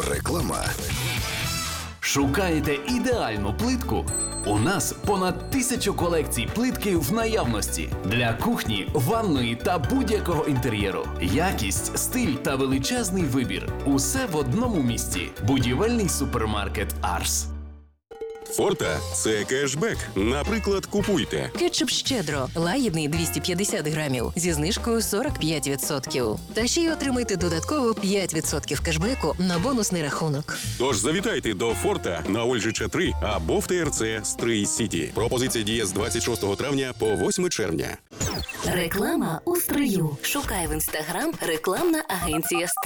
Реклама. Шукаєте ідеальну плитку? У нас понад 1000 колекцій плитки в наявності для кухні, ванної та будь-якого інтер'єру. Якість, стиль та величезний вибір. Усе в одному місці. Будівельний супермаркет «Арс». Форта – це кешбек. Наприклад, купуйте. Кетчуп «Щедро» лагідний 250 грамів зі знижкою 45%. Та ще й отримайте додатково 5% кешбеку на бонусний рахунок. Тож завітайте до Форта на Ольжича 3 або в ТРЦ Стрий Сіті. Пропозиція діє з 26 травня по 8 червня. Реклама у Стрию. Шукай в Інстаграм рекламна агенція «Стрий».